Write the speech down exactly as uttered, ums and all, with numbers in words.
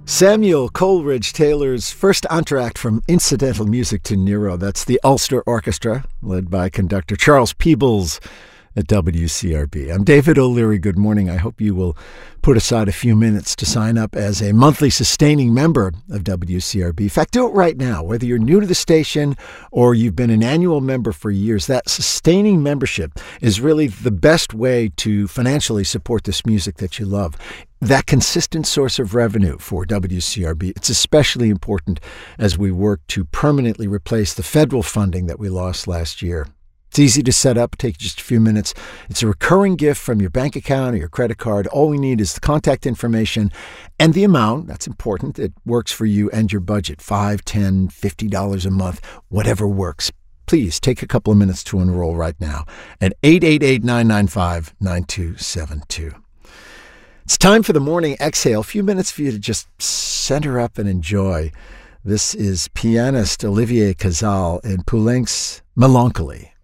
Samuel Coleridge Taylor's first entr'acte from incidental music to Nero. That's the Ulster Orchestra, led by conductor Charles Peebles at W C R B. I'm David O'Leary. Good morning. I hope you will put aside a few minutes to sign up as a monthly sustaining member of W C R B. In fact, do it right now. Whether you're new to the station or you've been an annual member for years, that sustaining membership is really the best way to financially support this music that you love. That consistent source of revenue for W C R B, it's especially important as we work to permanently replace the federal funding that we lost last year. It's easy to set up, take just a few minutes. It's a recurring gift from your bank account or your credit card. All we need is the contact information and the amount. That's important. It works for you and your budget, five, ten, fifty dollars a month, whatever works. Please take a couple of minutes to enroll right now at eight eight eight, nine nine five, nine two seven two. It's time for the morning exhale. A few minutes for you to just center up and enjoy. This is pianist Olivier Cazal in Poulenc's Melancholy.